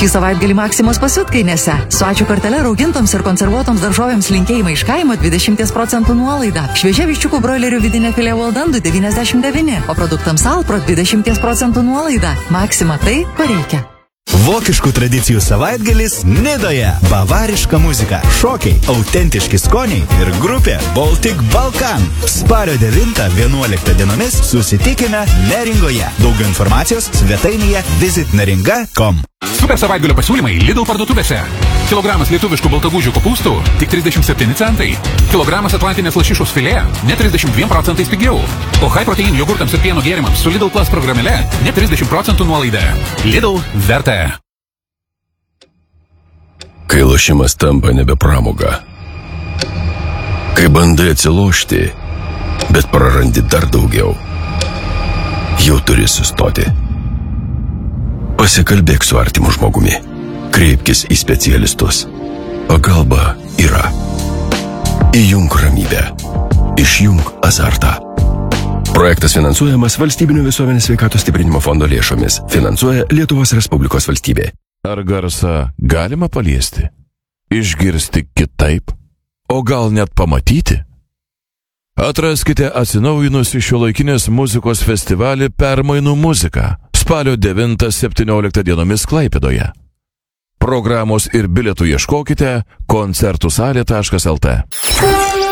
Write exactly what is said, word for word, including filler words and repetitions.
Šį savaitgalį Maksimos pasiutkainėse. Su ačiū kortele raugintoms ir konservuotoms daržovėms linkėjimai iš kaimo dvidešimt procentų nuolaida. Šviežia viščiukų broilerių vidinė filė Waldan du devyniasdešimt devyni, o produktams Alpro dvidešimt procentų nuolaida. Maksima tai, ko reikia. Vokiškų tradicijų savaitgalis Nidoje. Bavariška muzika, šokiai, autentiški skoniai ir grupė Baltic Balkan. Spalio devintą vienuoliktą dienomis susitikime Neringoje. Daugiau informacijos svetainėje visit neringa taškas com. Super savaitgalio pasiūlymai Lidl parduotuvėse. Kilogramas lietuviškų baltagūžių kopūstų tik trisdešimt septyni centai. Kilogramas atlantinės lašišos filė net trisdešimt dviem procentais pigiau. O high protein jogurtams ir pieno gėrimams su Lidl Plus programėle net trisdešimt procentų nuolaida. Lidl verta. Kai lošimas tampa nebe pramoga. Kai bandai atsilošti, bet prarandi dar daugiau. Jau turi sustoti. Pasikalbėk su artimu žmogumi. Kreipkis į specialistus. Pagalba yra. Įjunk ramybę. Išjunk azartą. Projektas finansuojamas Valstybinio visuomenės sveikatos stiprinimo fondo lėšomis. Finansuoja Lietuvos Respublikos valstybė. Ar garsą galima paliesti? Išgirsti kitaip? O gal net pamatyti? Atraskite atsinaujinusi šiuolaikinės muzikos festivalį Permainų muzika. Spalio devintą septynioliktą dienomis Klaipėdoje. Programos ir bilietų ieškokite koncertų salė taškas lt.